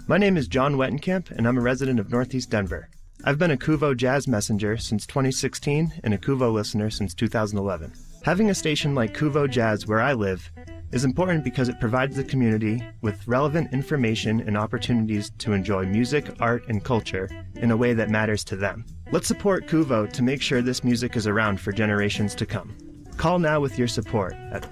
My name is John Wettenkamp, and I'm a resident of Northeast Denver. I've been a Kuvo Jazz Messenger since 2016 and a Kuvo listener since 2011. Having a station like Kuvo Jazz where I live is important because it provides the community with relevant information and opportunities to enjoy music, art, and culture in a way that matters to them. Let's support Kuvo to make sure this music is around for generations to come. Call now with your support at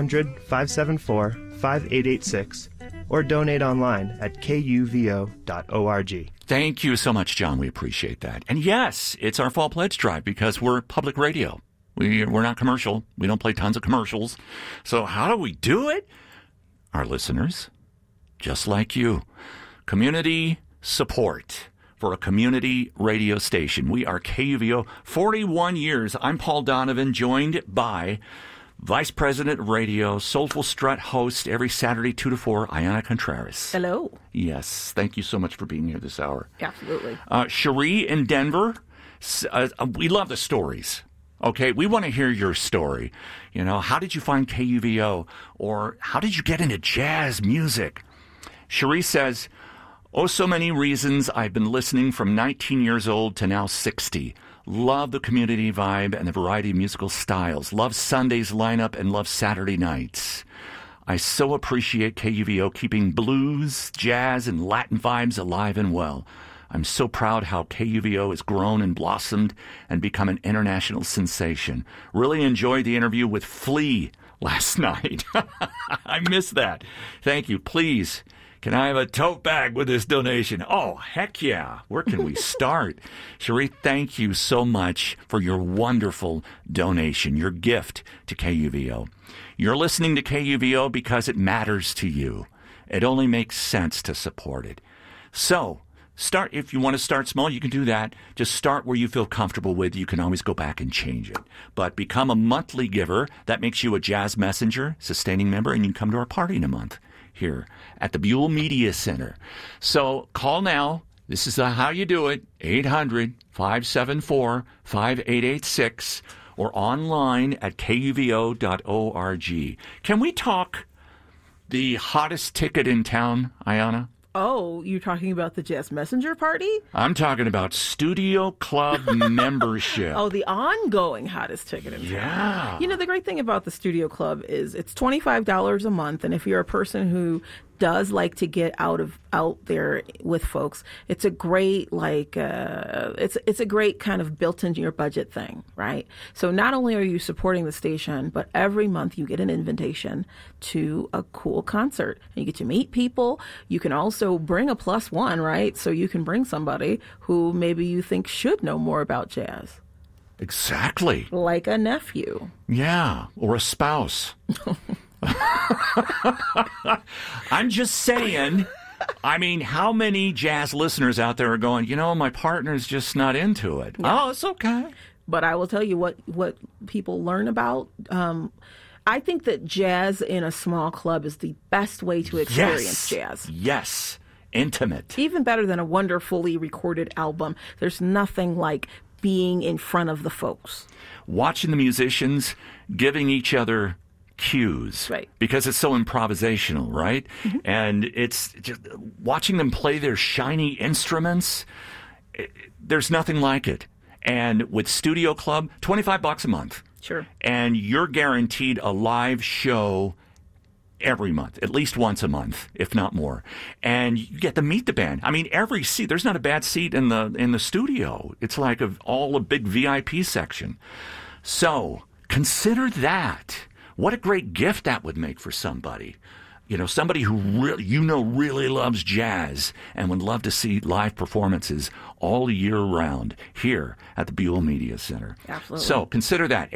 800-574-5886 or donate online at kuvo.org. Thank you so much, John. We appreciate that. And yes, it's our fall pledge drive because we're public radio. We're not commercial. We don't play tons of commercials. So how do we do it? Our listeners, just like you, community support for a community radio station. We are KUVO, 41 years. I'm Paul Donovan, joined by Vice President of Radio, Soulful Strut host every Saturday 2 to 4, Ayana Contreras. Hello. Yes, thank you so much for being here this hour. Absolutely. Cherie in Denver, we love the stories. Okay, we want to hear your story. You know, how did you find KUVO? Or how did you get into jazz music? Cherie says, oh, so many reasons. I've been listening from 19 years old to now 60. Love the community vibe and the variety of musical styles. Love Sunday's lineup and love Saturday nights. I so appreciate KUVO keeping blues, jazz, and Latin vibes alive and well. I'm so proud how KUVO has grown and blossomed and become an international sensation. Really enjoyed the interview with Flea last night. I missed that. Thank you. Please, can I have a tote bag with this donation? Oh, heck yeah. Where can we start? Cherie, thank you so much for your wonderful donation, your gift to KUVO. You're listening to KUVO because it matters to you. It only makes sense to support it. So, if you want to start small, you can do that. Just start where you feel comfortable with. You can always go back and change it. But become a monthly giver. That makes you a Jazz Messenger, sustaining member, and you can come to our party in a month here at the Buell Media Center. So call now. This is how you do it. 800-574-5886 or online at kuvo.org. Can we talk the hottest ticket in town, Ayana? Oh, you're talking about the Jazz Messenger party? I'm talking about Studio Club membership. Oh, the ongoing hottest ticket in town. Yeah. You know, the great thing about the Studio Club is it's $25 a month, and if you're a person who does like to get out there with folks, it's a great it's a great kind of built into your budget thing, right? So not only are you supporting the station, but every month you get an invitation to a cool concert. And you get to meet people. You can also bring a plus one, right? So you can bring somebody who maybe you think should know more about jazz. Exactly. Like a nephew. Yeah, or a spouse. I'm just saying, I mean, how many jazz listeners out there are going, you know, my partner's just not into it. Yeah. Oh, it's okay. But I will tell you what people learn about. I think that jazz in a small club is the best way to experience jazz. Yes. Intimate. Even better than a wonderfully recorded album. There's nothing like being in front of the folks. Watching the musicians, giving each other cues, right? Because it's so improvisational, right? Mm-hmm. And it's just watching them play their shiny instruments. There's nothing like it. And with Studio Club, $25 a month. Sure. And you're guaranteed a live show every month, at least once a month, if not more. And you get to meet the band. I mean, every seat, there's not a bad seat in the studio. It's like a big VIP section. So consider that. What a great gift that would make for somebody. You know, somebody who really loves jazz and would love to see live performances all year round here at the Buell Media Center. Absolutely. So consider that,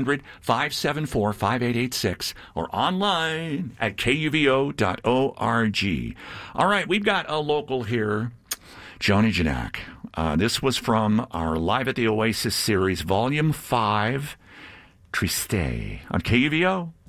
800-574-5886 or online at kuvo.org. All right, we've got a local here, Joni Janak. This was from our Live at the Oasis series, Volume 5, Triste, on KUVO.